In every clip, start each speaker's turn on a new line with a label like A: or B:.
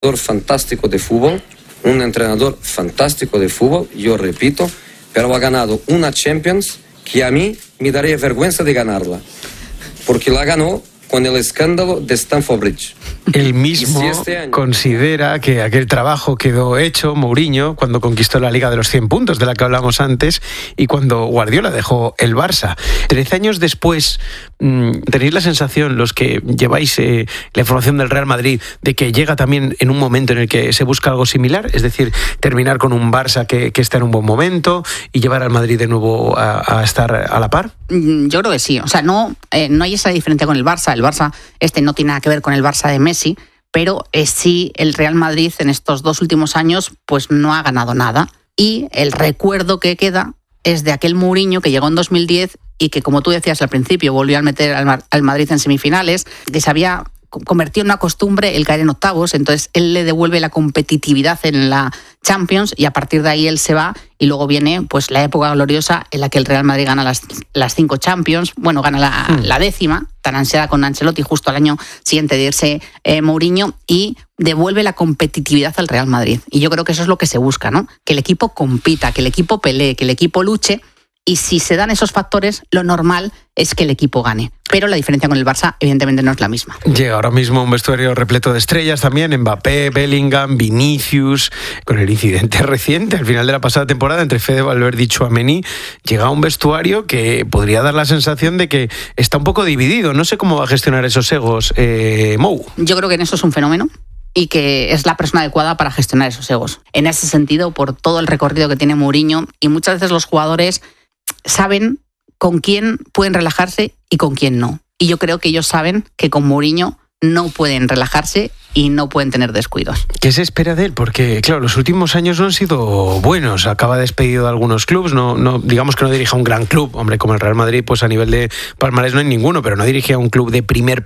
A: fantástico de fútbol, un entrenador fantástico de fútbol, yo repito, pero ha ganado una Champions que a mí me daría vergüenza de ganarla, porque la ganó con el escándalo de Stamford Bridge.
B: Él mismo considera que aquel trabajo quedó hecho, Mourinho, cuando conquistó la Liga de los 100 puntos, de la que hablamos antes, y cuando Guardiola dejó el Barça. 13 años después, ¿tenéis la sensación, los que lleváis la información del Real Madrid, de que llega también en un momento en el que se busca algo similar? Es decir, terminar con un Barça que está en un buen momento y llevar al Madrid de nuevo a estar a la par.
C: Yo creo que sí. O sea, no hay esa diferencia con el Barça. El Barça no tiene nada que ver con el Barça de Messi, pero sí el Real Madrid en estos 2 últimos años pues no ha ganado nada. Y el recuerdo que queda es de aquel Mourinho que llegó en 2010 y que, como tú decías al principio, volvió a meter al Madrid en semifinales, que se había convertido en una costumbre el caer en octavos. Entonces él le devuelve la competitividad en la Champions y a partir de ahí él se va y luego viene pues la época gloriosa en la que el Real Madrid gana las 5 Champions, bueno, gana la 10ª, tan ansiada con Ancelotti, justo al año siguiente de irse Mourinho, y devuelve la competitividad al Real Madrid. Y yo creo que eso es lo que se busca, ¿no? Que el equipo compita, que el equipo pelee, que el equipo luche. Y si se dan esos factores, lo normal es que el equipo gane. Pero la diferencia con el Barça, evidentemente, no es la misma.
B: Llega ahora mismo un vestuario repleto de estrellas también, Mbappé, Bellingham, Vinicius, con el incidente reciente al final de la pasada temporada entre Fede Valverde y Tchouaméni. Llega un vestuario que podría dar la sensación de que está un poco dividido. No sé cómo va a gestionar esos egos, Mou.
C: Yo creo que en eso es un fenómeno y que es la persona adecuada para gestionar esos egos. En ese sentido, por todo el recorrido que tiene Mourinho, y muchas veces los jugadores saben con quién pueden relajarse y con quién no. Y yo creo que ellos saben que con Mourinho no pueden relajarse y no pueden tener descuidos.
B: ¿Qué se espera de él? Porque, claro, los últimos años no han sido buenos. Acaba despedido de algunos clubes, no digamos que no dirige a un gran club. Hombre, como el Real Madrid, pues a nivel de palmarés no hay ninguno, pero no dirige a un club de primer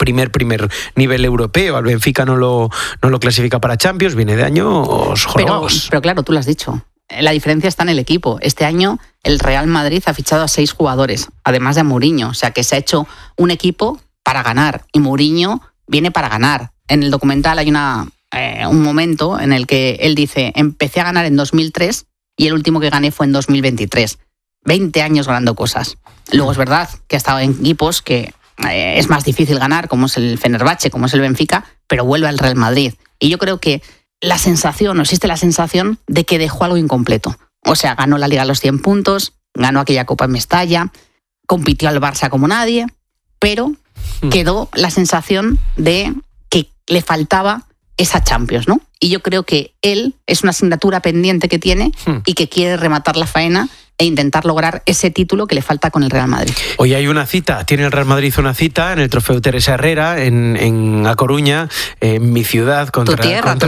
B: nivel europeo. Al Benfica no lo clasifica para Champions, viene de años jorobos.
C: Pero claro, tú lo has dicho. La diferencia está en el equipo. Este año el Real Madrid ha fichado a 6 jugadores, además de Mourinho. O sea que se ha hecho un equipo para ganar y Mourinho viene para ganar. En el documental hay un momento en el que él dice: empecé a ganar en 2003 y el último que gané fue en 2023. 20 años ganando cosas. Luego es verdad que ha estado en equipos que es más difícil ganar, como es el Fenerbahce, como es el Benfica, pero vuelve al Real Madrid. Y yo creo que existe la sensación de que dejó algo incompleto. O sea, ganó la Liga a los 100 puntos, ganó aquella Copa en Mestalla, compitió al Barça como nadie, pero quedó la sensación de que le faltaba esa Champions, ¿no? Y yo creo que él es una asignatura pendiente que tiene y que quiere rematar la faena e intentar lograr ese título que le falta con el Real Madrid.
B: Hoy hay una cita, tiene el Real Madrid una cita en el Trofeo Teresa Herrera, en A Coruña, en mi ciudad, contra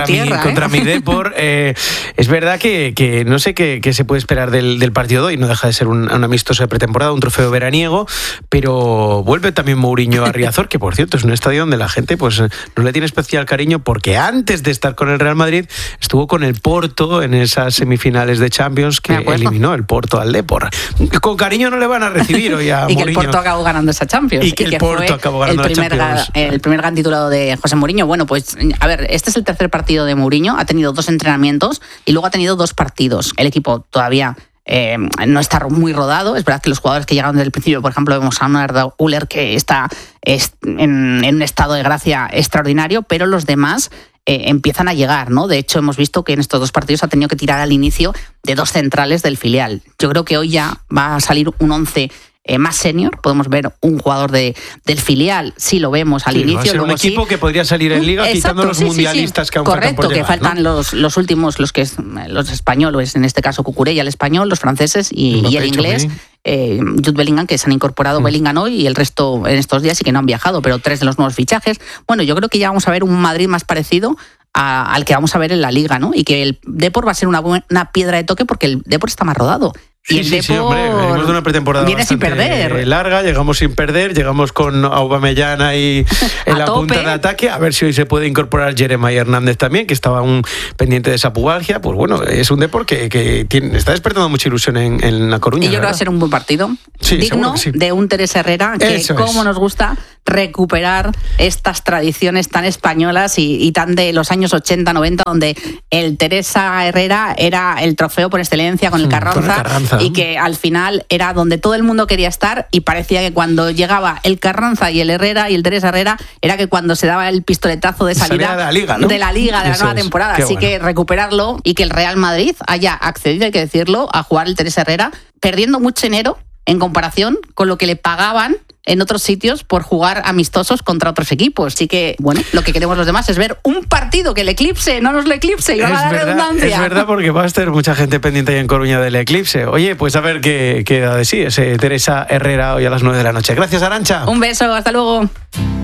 B: mi Depor. Es verdad que no sé qué se puede esperar del partido de hoy, no deja de ser un amistoso de pretemporada, un trofeo veraniego, pero vuelve también Mourinho a Riazor, que por cierto es un estadio donde la gente pues no le tiene especial cariño, porque antes de estar con el Real Madrid estuvo con el Porto en esas semifinales de Champions que eliminó el Porto al Depor. Con cariño no le van a recibir hoy a Mourinho.
C: Y que el Porto acabó ganando esa Champions.
B: Y que el Porto acabó ganando la Champions.
C: El primer gran título de José Mourinho. Bueno, pues a ver, este es el tercer partido de Mourinho. Ha tenido 2 entrenamientos y luego ha tenido 2 partidos. El equipo todavía no está muy rodado. Es verdad que los jugadores que llegaron desde el principio, por ejemplo, vemos a Arda Güler, que está en un estado de gracia extraordinario, pero los demás empiezan a llegar, ¿no? De hecho, hemos visto que en estos 2 partidos ha tenido que tirar al inicio de 2 centrales del filial. Yo creo que hoy ya va a salir un 11 más senior. Podemos ver un jugador del filial, sí lo vemos al inicio. Va a ser
B: luego un equipo que podría salir en Liga. Exacto, quitando los mundialistas que aún faltan por llegar,
C: que faltan, ¿no? los últimos, los españoles, en este caso Cucurella, el español, los franceses y el inglés. Jude Bellingham, que se han incorporado Bellingham hoy y el resto en estos días y que no han viajado, pero 3 de los nuevos fichajes. Bueno, yo creo que ya vamos a ver un Madrid más parecido al que vamos a ver en la Liga, ¿no? Y que el Depor va a ser una piedra de toque porque el Depor está más rodado. Y el Depor
B: venimos de una pretemporada
C: viene sin perder.
B: Larga, llegamos sin perder, llegamos con Aubameyang ahí en la punta de ataque, a ver si hoy se puede incorporar Jeremiah Hernández también, que estaba aún pendiente de esa pubalgia. Pues bueno, es un Depor que está despertando mucha ilusión en La Coruña.
C: Y yo creo que va a ser un buen partido, digno de un Teresa Herrera, que como nos gusta recuperar estas tradiciones tan españolas y tan de los años 80, 90, donde el Teresa Herrera era el trofeo por excelencia con el Carranza. Y que al final era donde todo el mundo quería estar, y parecía que cuando llegaba el Carranza y el Herrera y el Teresa Herrera era que cuando se daba el pistoletazo de salida
B: de la Liga, ¿no?
C: de la nueva temporada. Así que recuperarlo, y que el Real Madrid haya accedido, hay que decirlo, a jugar el Teresa Herrera, perdiendo mucho dinero en comparación con lo que le pagaban en otros sitios por jugar amistosos contra otros equipos. Así que, bueno, lo que queremos los demás es ver un partido que el eclipse, no nos lo eclipse, y va a dar redundancia.
B: Es verdad, porque va a estar mucha gente pendiente ahí en Coruña del eclipse. Oye, pues a ver qué da de sí ese Teresa Herrera hoy a las 9 de la noche. Gracias, Arantxa.
C: Un beso, hasta luego.